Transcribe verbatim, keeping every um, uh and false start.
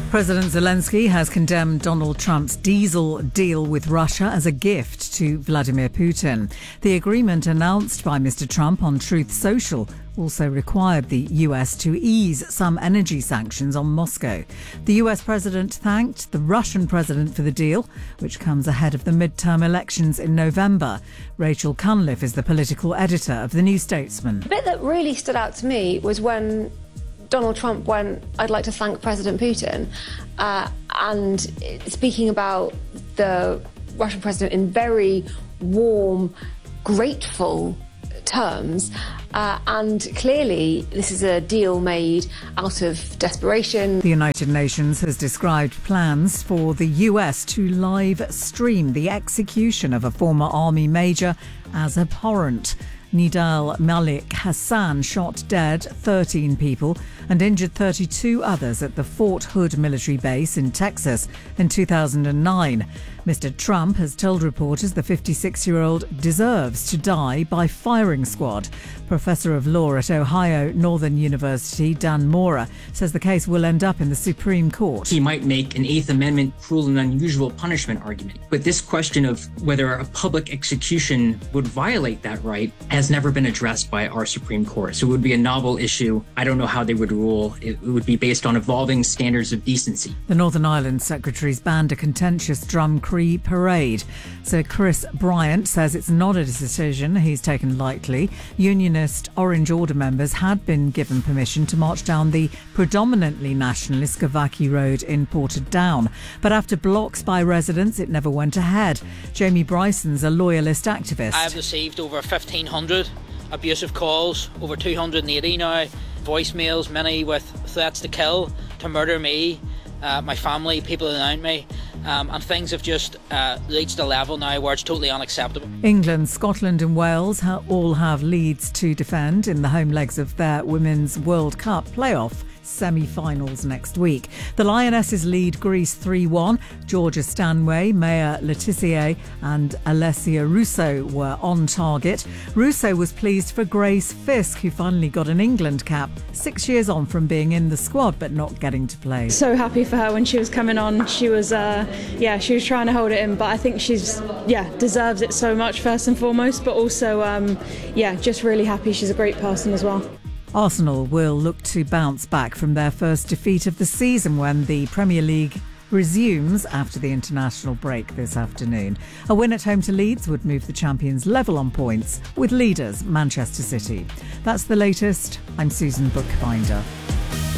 President Zelensky has condemned Donald Trump's diesel deal with Russia as a gift to Vladimir Putin. The agreement announced by Mister Trump on Truth Social also required the U S to ease some energy sanctions on Moscow. The U S president thanked the Russian president for the deal, which comes ahead of the midterm elections in November. Rachel Cunliffe is the political editor of The New Statesman. The bit that really stood out to me was when Donald Trump went, "I'd like to thank President Putin," uh, and speaking about the Russian president in very warm, grateful terms. Uh, and clearly, this is a deal made out of desperation. The United Nations has described plans for the U S to live stream the execution of a former army major as abhorrent. Nidal Malik Hassan shot dead thirteen people and injured thirty-two others at the Fort Hood military base in Texas in two thousand nine. Mister Trump has told reporters the fifty-six-year-old deserves to die by firing squad. Professor of law at Ohio Northern University, Dan Mora, says the case will end up in the Supreme Court. He might make an Eighth Amendment cruel and unusual punishment argument. But this question of whether a public execution would violate that right has never been addressed by our Supreme Court. So it would be a novel issue. I don't know how they would rule. It would be based on evolving standards of decency. The Northern Ireland secretary's banned a contentious drum cree parade. Sir Chris Bryant says it's not a decision he's taken lightly. Unionist Orange Order members had been given permission to march down the predominantly nationalist Gavaki Road in Portadown. But after blocks by residents, it never went ahead. Jamie Bryson's a loyalist activist. I have received over fifteen hundred abusive calls, over two hundred eighty now, voicemails, many with threats to kill, to murder me, uh, my family, people around me. Um, and things have just uh, reached a level now where it's totally unacceptable. England, Scotland and Wales ha- all have leads to defend in the home legs of their Women's World Cup playoff semi-finals next week. The Lionesses lead Greece three one. Georgia Stanway, Maya Letitia and Alessia Russo were on target. Russo was pleased for Grace Fisk, who finally got an England cap, six years on from being in the squad but not getting to play. So happy for her when she was coming on. She was, uh, yeah, she was trying to hold it in, but I think she's, yeah, deserves it so much first and foremost, but also, um, yeah, just really happy. She's a great person as well. Arsenal will look to bounce back from their first defeat of the season when the Premier League resumes after the international break this afternoon. A win at home to Leeds would move the champions level on points with leaders Manchester City. That's the latest. I'm Susan Bookbinder.